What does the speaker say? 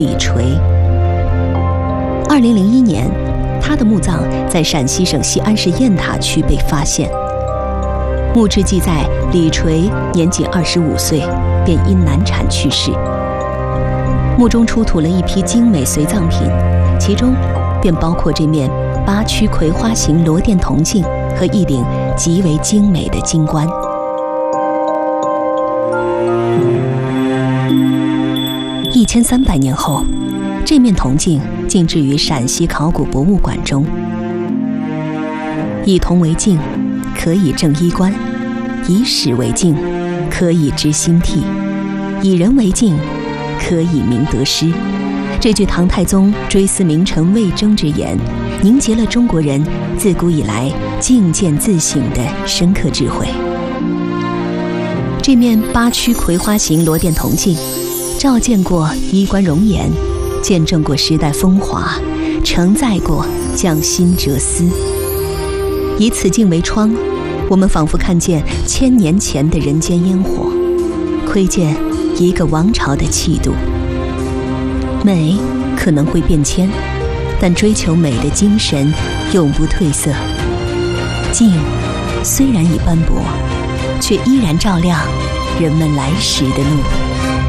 李垂。2001年，他的墓葬在陕西省西安市雁塔区被发现。墓志记载，李垂年仅25岁，便因难产去世。墓中出土了一批精美随葬品，其中便包括这面8曲葵花形螺钿铜镜和一顶极为精美的金冠。1300年后，这面铜镜静置于陕西考古博物馆中。以铜为镜，可以正衣冠；以史为镜，可以知兴替；以人为镜，可以明得失。这句唐太宗追思名臣魏征之言，凝结了中国人自古以来镜见自省的深刻智慧。这面8曲葵花形螺钿铜镜，照见过衣冠容颜，见证过时代风华，承载过匠心哲思。以此镜为窗，我们仿佛看见1000年前的人间烟火，窥见一个王朝的气度。美可能会变迁，但追求美的精神永不褪色。镜虽然已斑驳，却依然照亮人们来时的路。